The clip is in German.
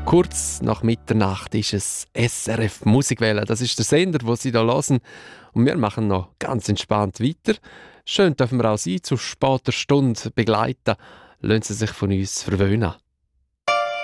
Kurz nach Mitternacht ist es SRF Musikwelle. Das ist der Sender, den Sie hier hören. Und wir machen noch ganz entspannt weiter. Schön dürfen wir auch Sie zu später Stunde begleiten. Lassen Sie sich von uns verwöhnen.